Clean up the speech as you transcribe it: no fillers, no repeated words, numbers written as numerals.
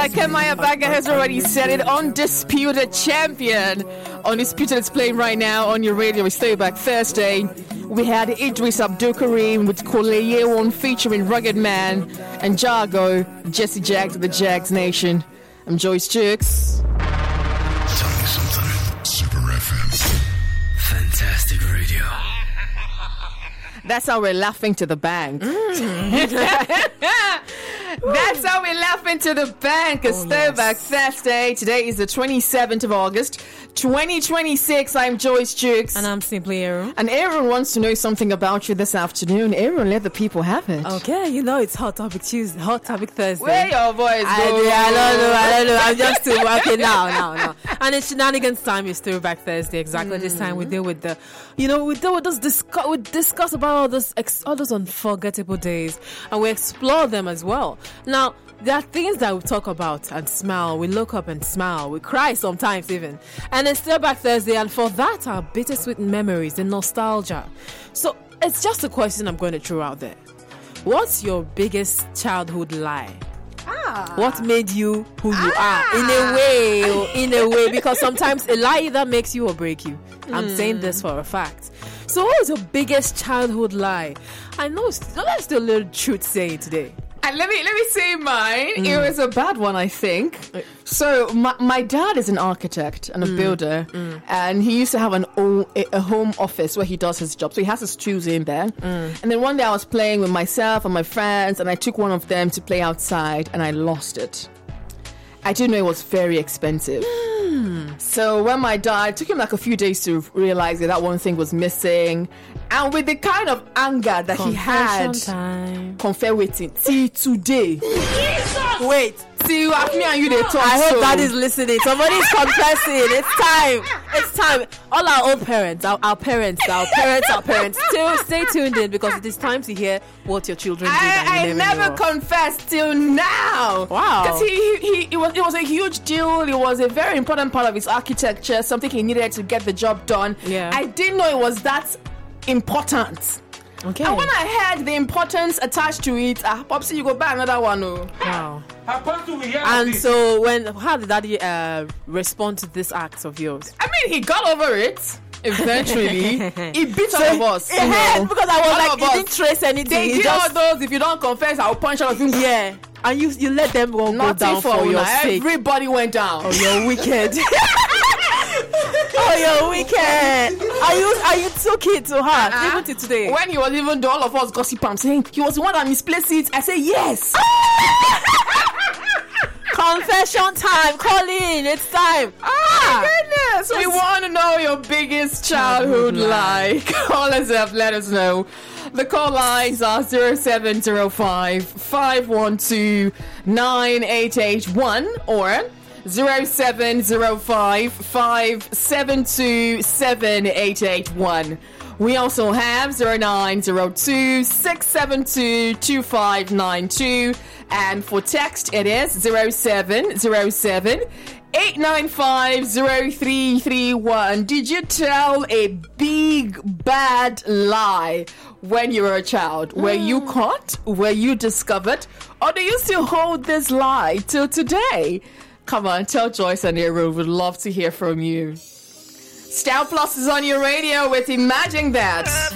like Kemaya Baga has already said it, Undisputed Champion. Undisputed is playing right now on your radio. It's Throwback Thursday. We had Idris Abdulkareem with Koleyewon featuring Rugged Man and Jago, Jesse Jags of the Jags Nation. I'm Joyce Jukes. Tell me something. Super FM. Fantastic radio. That's how we're laughing to the bank. That's how we're laughing to the bank. It's Throwback Thursday. Today is the 27th of August, 2026. I'm Joyce Jukes. And I'm Simply Aaron. And Aaron wants to know something about you this afternoon. Aaron, let the people have it. Okay, you know it's Hot Topic Tuesday, Hot Topic Thursday. Where your voice go? I don't know. I'm just still working now. And it's shenanigans time. It's Throwback Thursday. Exactly this time we deal with the, we discuss about all those unforgettable days, and we explore them as well. Now, there are things that we talk about and smile. We look up and smile. We cry sometimes even. And it's Throwback Thursday, and for that, our bittersweet memories and nostalgia. So it's just a question I'm going to throw out there. What's your biggest childhood lie? What made you who you are? In a way, because sometimes a lie either makes you or break you. I'm saying this for a fact. So what was your biggest childhood lie? I know let's do a little truth saying today. And let me say mine. It was a bad one, I think. So my dad is an architect and a builder, and he used to have a home office where he does his job. So he has his tools in there. And then one day I was playing with myself and my friends, and I took one of them to play outside, and I lost it. I didn't know it was very expensive. So when my dad, it took him like a few days to realize that one thing was missing. And with the kind of anger that he had, confess waiting till today. Jesus! Wait, till me and you they talk. I hope that is listening. Somebody is confessing. It's time. All our old parents, our parents, still stay tuned in, because it is time to hear what your children did. I never confessed till now. Wow. Because it was a huge deal. It was a very important part of his architecture, something he needed to get the job done. Yeah. I didn't know it was that important. Okay. And when I heard the importance attached to it, Popsy, you go buy another one. Oh. Wow. And so how did Daddy respond to this act of yours? I mean, he got over it. Eventually, he beat all of us. Because I was like, he didn't trace anything. They did all those. If you don't confess, I'll punch all of you. Yeah. And you let them go down for your sake. Everybody went down. Oh, you're wicked. Oh, you're wicked. Are you took it to heart, even to today? When he was even doing all of us gossip, I'm saying he was the one that misplaced it. I say yes. Confession time. Call in. It's time. My goodness. We want to know your biggest childhood lie. Call us up. Let us know. The call lines are 0705 512 9881 or 0705 572 7881. We also have 0902 672 2592, and for text it is 0707 895 0331. Did you tell a big bad lie when you were a child? Were you caught? Were you discovered? Or do you still hold this lie till today? Come on, tell Joyce and Aaron. We'd love to hear from you. Star Plus is on your radio with Imagine That.